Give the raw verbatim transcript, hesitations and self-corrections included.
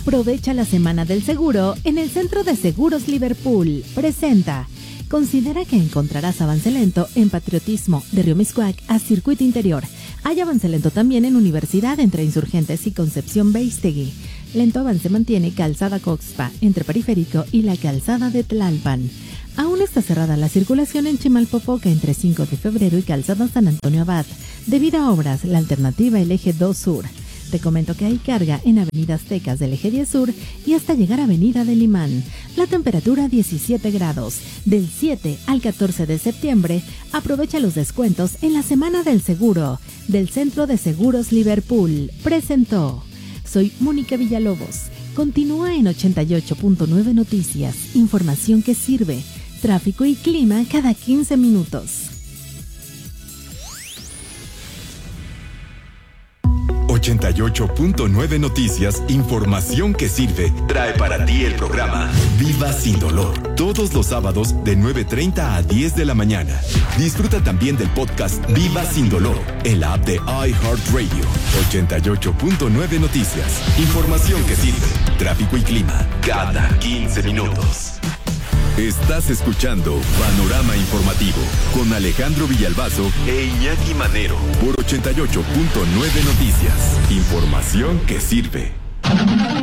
Aprovecha la Semana del Seguro en el Centro de Seguros Liverpool. Presenta. Considera que encontrarás avance lento en Patriotismo de Río Miscuac a Circuito Interior. Hay avance lento también en Universidad entre Insurgentes y Concepción Beistegui. Lento avance mantiene Calzada Coxpa entre Periférico y la Calzada de Tlalpan. Aún está cerrada la circulación en Chimalpopoca entre cinco de febrero y Calzada San Antonio Abad. Debido a obras, la alternativa el Eje dos Sur. Te comento que hay carga en Avenida Aztecas del Eje diez Sur y hasta llegar a Avenida del Imán. La temperatura diecisiete grados. Del siete al catorce de septiembre, aprovecha los descuentos en la Semana del Seguro del Centro de Seguros Liverpool. Presentó. Soy Mónica Villalobos. Continúa en ochenta y ocho punto nueve Noticias. Información que sirve. Tráfico y clima cada quince minutos. ochenta y ocho punto nueve Noticias, información que sirve, trae para ti el programa Viva Sin Dolor, todos los sábados de nueve treinta a diez de la mañana. Disfruta también del podcast Viva Sin Dolor en la app de iHeartRadio. ochenta y ocho punto nueve Noticias, información que sirve, tráfico y clima cada quince minutos. Estás escuchando Panorama Informativo con Alejandro Villalbazo e Iñaki Manero por ochenta y ocho punto nueve Noticias. Información que sirve.